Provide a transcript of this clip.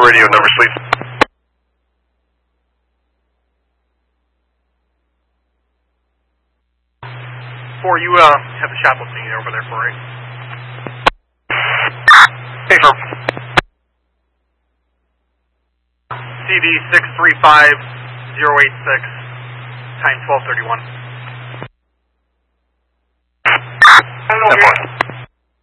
radio, never sleep. 4, you have the shop listening over there for 8. Hey, firm. CV 635086, time 12:31. 10-4.